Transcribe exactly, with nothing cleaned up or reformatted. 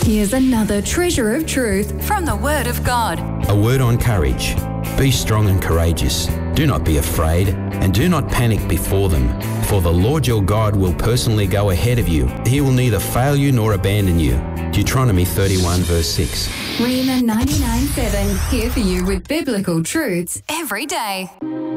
Here's another treasure of truth from the Word of God. A word on courage. Be strong and courageous. Do not be afraid, and do not panic before them. For the Lord your God will personally go ahead of you. He will neither fail you nor abandon you. Deuteronomy thirty-one verse six. Rhema ninety-nine seven, here for you with biblical truths every day.